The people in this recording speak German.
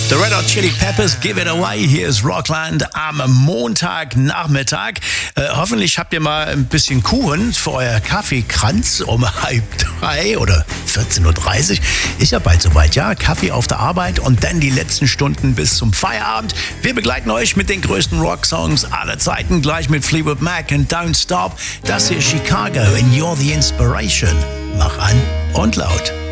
The Red Hot Chili Peppers, Give It Away. Hier ist Rockland am Montagnachmittag. Hoffentlich habt ihr mal ein bisschen Kuchen für euer Kaffeekranz um 2:30 oder 14:30 Uhr. Ist ja bald soweit, ja? Kaffee auf der Arbeit und dann die letzten Stunden bis zum Feierabend. Wir begleiten euch mit den größten Rocksongs aller Zeiten, gleich mit Fleetwood Mac und Don't Stop. Das hier ist Chicago and You're the Inspiration. Mach an und laut.